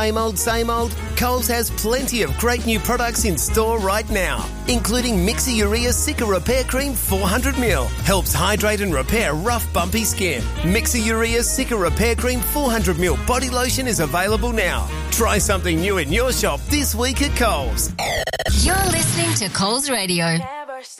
Same old? Coles has plenty of great new products in store right now, including Mixer Urea Cica Repair Cream 400ml. Helps hydrate and repair rough, bumpy skin. Mixer Urea Cica Repair Cream 400ml body lotion is available now. Try something new in your shop this week at Coles. You're listening to Coles Radio.